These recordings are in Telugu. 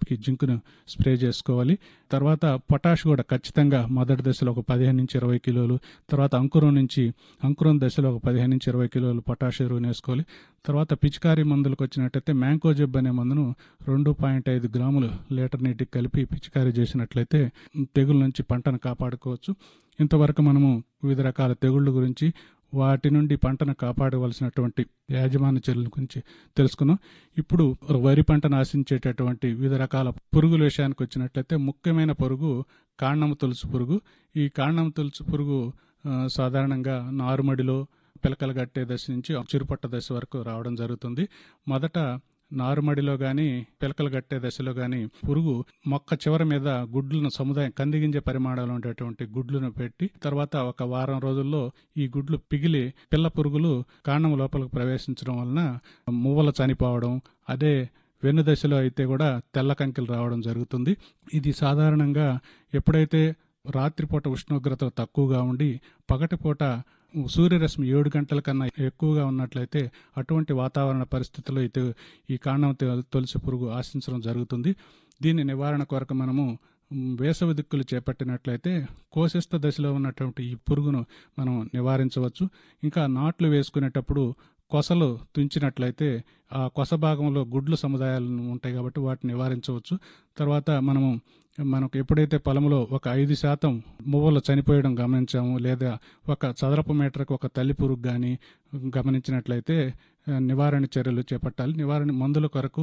మొక్కలకి జింకును స్ప్రే చేసుకోవాలి. తర్వాత పొటాష్ కూడా ఖచ్చితంగా మొదటి దశలో ఒక 15-20 కిలోలు, తర్వాత అంకురం దశలో ఒక 15-20 కిలోలు పొటాష్ ఎరువును వేసుకోవాలి. తర్వాత పిచికారీ మందులకు వచ్చినట్లయితే మ్యాంకోజెబ్ అనే మందును 2.5 గ్రాములు లీటర్ నీటికి కలిపి పిచికారీ చేసినట్లయితే తెగుళ్ళ నుంచి పంటను కాపాడుకోవచ్చు. ఇంతవరకు మనము వివిధ రకాల తెగుళ్ళ గురించి, వాటి నుండి పంటను కాపాడవలసినటువంటి యాజమాన్య చర్యల గురించి తెలుసుకున్నాం. ఇప్పుడు వరి పంటను ఆశించేటటువంటి వివిధ రకాల పురుగుల విషయానికి వచ్చినట్లయితే ముఖ్యమైన పురుగు కాండము తొలుచు పురుగు. ఈ కాండము తొలుచు పురుగు సాధారణంగా నారుమడిలో పిలకలు కట్టే దశ నుంచి చిరుపట్ట దశ వరకు రావడం జరుగుతుంది. మొదట నారుమడిలో కానీ పిలకలు కట్టే దశలో కానీ పురుగు మొక్క చివరి మీద గుడ్లను సముదాయం కందిగింజ పరిమాణంలో ఉండేటువంటి గుడ్లను పెట్టి తర్వాత ఒక వారం రోజుల్లో ఈ గుడ్లు పిగిలి పిల్ల పురుగులు కాండం లోపలికి ప్రవేశించడం వలన మువ్వలు చనిపోవడం, అదే వెన్ను దశలో అయితే కూడా తెల్ల కంకిలు రావడం జరుగుతుంది. ఇది సాధారణంగా ఎప్పుడైతే రాత్రిపూట ఉష్ణోగ్రత తక్కువగా ఉండి పగటిపూట సూర్యరశ్మి 7 గంటల కన్నా ఎక్కువగా ఉన్నట్లయితే అటువంటి వాతావరణ పరిస్థితుల్లో అయితే ఈ కాండం తొలిచి పురుగు ఆశించడం జరుగుతుంది. దీని నివారణ కొరకు మనము వేసవి దిక్కులు చేపట్టినట్లయితే కోశస్థ దశలో ఉన్నటువంటి ఈ పురుగును మనం నివారించవచ్చు. ఇంకా నాట్లు వేసుకునేటప్పుడు కొసలు తుంచినట్లయితే ఆ కొస భాగంలో గుడ్లు సముదాయాలు ఉంటాయి కాబట్టి వాటిని నివారించవచ్చు. తర్వాత మనకు ఎప్పుడైతే పొలంలో ఒక 5% మువ్వలు చనిపోయడం గమనించాము, లేదా ఒక చదరపు మీటర్కి ఒక తల్లి పురుగు కానీ గమనించినట్లయితే నివారణ చర్యలు చేపట్టాలి. నివారణ మందుల కొరకు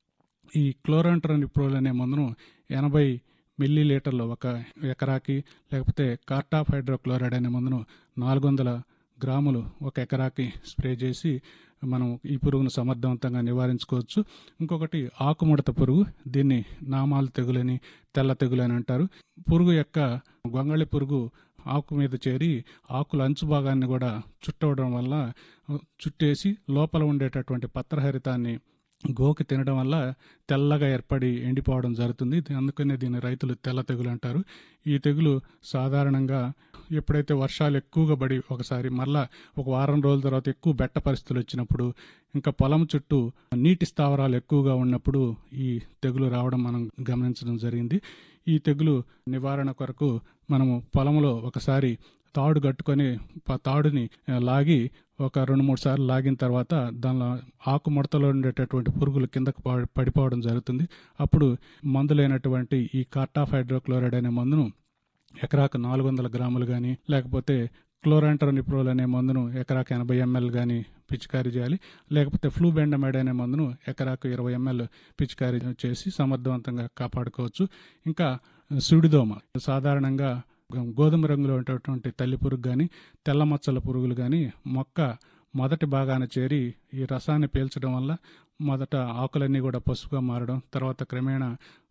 ఈ క్లోరాంట్రనిప్రోల్ అనే మందును 80 మిల్లీలీటర్లు ఒక ఎకరాకి, లేకపోతే కార్టాఫ్ హైడ్రోక్లోరైడ్ అనే మందును 400 గ్రాములు ఒక ఎకరాకి స్ప్రే చేసి మనం ఈ పురుగును సమర్థవంతంగా నివారించుకోవచ్చు. ఇంకొకటి ఆకుముడత పురుగు, దీన్ని నామాలు తెగులని, తెల్ల తెగులని అంటారు. పురుగు యొక్క గొంగళి పురుగు ఆకు మీద చేరి ఆకుల అంచు భాగాన్ని కూడా చుట్టవడం వల్ల చుట్టేసి లోపల ఉండేటటువంటి పత్రహరితాన్ని గోకి తినడం వల్ల తెల్లగా ఏర్పడి ఎండిపోవడం జరుగుతుంది. అందుకనే దీన్ని రైతులు తెల్ల తెగులు అంటారు. ఈ తెగులు సాధారణంగా ఎప్పుడైతే వర్షాలు ఎక్కువగా పడి ఒకసారి మళ్ళా ఒక వారం రోజుల తర్వాత ఎక్కువ బెట్ట పరిస్థితులు వచ్చినప్పుడు, ఇంకా పొలం చుట్టూ నీటి స్థావరాలు ఎక్కువగా ఉన్నప్పుడు ఈ తెగులు రావడం మనం గమనించడం జరిగింది. ఈ తెగులు నివారణ కొరకు మనము పొలంలో ఒకసారి తాడు కట్టుకొని తాడుని లాగి ఒక 2-3 సార్లు లాగిన తర్వాత దానిలో ఆకు ముడతలో ఉండేటటువంటి పురుగులు కిందకు పడిపోవడం జరుగుతుంది. అప్పుడు మందులైనటువంటి ఈ కార్టాఫ్ హైడ్రోక్లోరైడ్ అనే మందును ఎకరాకు 400 గ్రాములు కానీ, లేకపోతే క్లోరాంట్రనిప్రోల్ అనే మందును ఎకరాకు 80 ml కానీ పిచికారీ చేయాలి. లేకపోతే ఫ్లూబెండమైడ్ అనే మందును ఎకరాకు 20 ml పిచికారీ చేసి సమర్థవంతంగా కాపాడుకోవచ్చు. ఇంకా సుడిదోమ సాధారణంగా గోధుమ రంగులో ఉండేటువంటి తల్లి పురుగు కానీ, తెల్ల మచ్చల పురుగులు కానీ మొక్క మొదటి భాగాన చేరి ఈ రసాన్ని పీల్చడం వల్ల మొదట ఆకులన్నీ కూడా పసుపుగా మారడం, తర్వాత క్రమేణా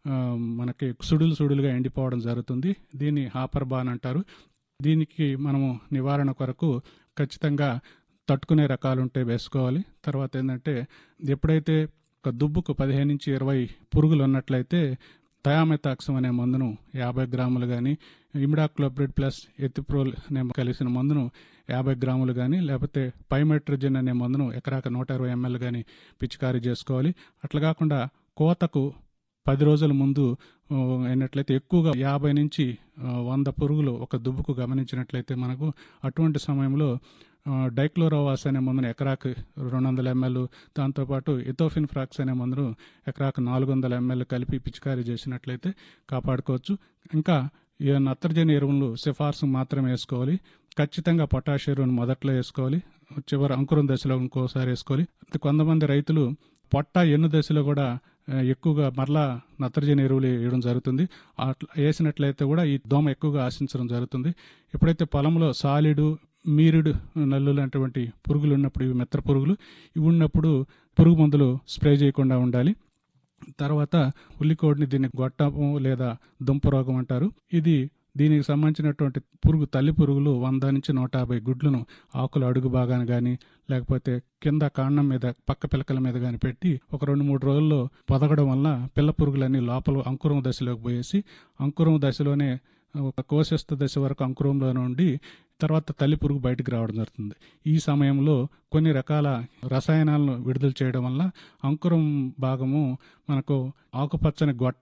మనకి సుడులుగా ఎండిపోవడం జరుగుతుంది. దీన్ని హాపర్ బాన్ అంటారు. దీనికి మనము నివారణ కొరకు ఖచ్చితంగా తట్టుకునే రకాలుంటే వేసుకోవాలి. తర్వాత ఏంటంటే ఎప్పుడైతే ఒక దుబ్బుకు 15-20 పురుగులు ఉన్నట్లయితే థయామెథాక్సమ్ అనే మందును 50 గ్రాములు కానీ, ఇమిడాక్లోప్రిడ్ ప్లస్ ఎథిప్రోల్ అనే కలిసిన మందును 50 గ్రాములు కానీ, లేకపోతే పైమెట్రోజిన్ అనే మందును ఎకరాకు 120 ml కానీ పిచికారీ చేసుకోవాలి. అట్లా కాకుండా కోతకు 10 రోజుల ముందు అయినట్లయితే ఎక్కువగా 50-100 పురుగులు ఒక దుబ్బుకు గమనించినట్లయితే మనకు అటువంటి సమయంలో డైక్లోరోవాస్ అనే మందును ఎకరాకు 200 ml, దాంతోపాటు ఎథోఫిన్ ఫ్రాక్స్ అనే మందును ఎకరాకు 400 ml కలిపి పిచికారీ చేసినట్లయితే కాపాడుకోవచ్చు. ఇంకా నత్రజని ఎరువులు సిఫార్సు మాత్రమే వేసుకోవాలి. ఖచ్చితంగా పొటాష్ ఎరువును మొదట్లో వేసుకోవాలి, చివరి అంకురం దశలో ఇంకోసారి వేసుకోవాలి. కొంతమంది రైతులు పొట్ట ఎన్ను దశలో కూడా ఎక్కువగా మరలా నత్రజని ఎరువులు వేయడం జరుగుతుంది. అట్లా వేసినట్లయితే కూడా ఈ దోమ ఎక్కువగా ఆశించడం జరుగుతుంది. ఎప్పుడైతే పొలంలో సాలిడు, మీరుడు నల్లు లాంటి పురుగులు ఉన్నప్పుడు, ఇవి మెత్త పురుగులు, ఇవి ఉన్నప్పుడు పురుగు మందులు స్ప్రే చేయకుండా ఉండాలి. తర్వాత ఉల్లికోడిని దీన్ని గొట్టము లేదా దుంప రోగం అంటారు. దీనికి సంబంధించినటువంటి పురుగు తల్లి పురుగులు 100-150 గుడ్లను ఆకుల అడుగు భాగాన కానీ, లేకపోతే కింద కాండం మీద పక్క పిలకల మీద కానీ పెట్టి ఒక 2-3 రోజుల్లో పొదగడం వల్ల పిల్ల పురుగులన్నీ లోపల అంకురం దశలోకి పోయేసి అంకురం దశలోనే ఒక కోశస్థ దశ వరకు అంకురంలోనే ఉండి తర్వాత తల్లి పురుగు బయటికి రావడం జరుగుతుంది. ఈ సమయంలో కొన్ని రకాల రసాయనాలను విడుదల చేయడం వల్ల అంకురం భాగము మనకు ఆకుపచ్చని గొట్ట